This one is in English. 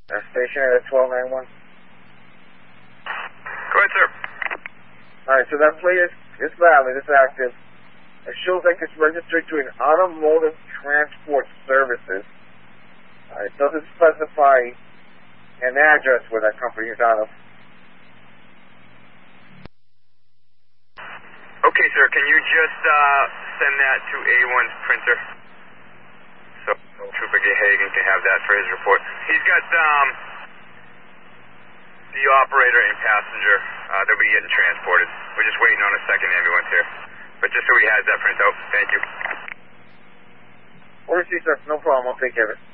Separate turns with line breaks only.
Stationary at 1291.
Go ahead, sir.
Alright, so that plate is valid, it's active. It shows like it's registered to an automotive transport services. It doesn't specify an address where that company is out of.
Okay, sir, can you just send that to A1's printer? So Trooper Hagen can have that for his report. He's got the operator and passenger. They'll be getting transported. We're just waiting on a second ambulance here. But just so he has that printout. Thank you.
Order C, sir. No problem. I'll take care of it.